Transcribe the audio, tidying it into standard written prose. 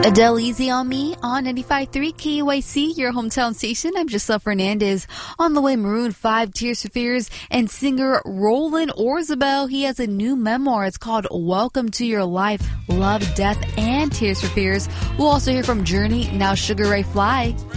Adele, Easy on Me on 95.3 KUIC, your hometown station. I'm Giselle Fernandez. On the way, Maroon 5, Tears for Fears, and singer Roland Orzabal. He has a new memoir. It's called Welcome to Your Life, Love, Death, and Tears for Fears. We'll also hear from Journey, Now Sugar Ray Fly.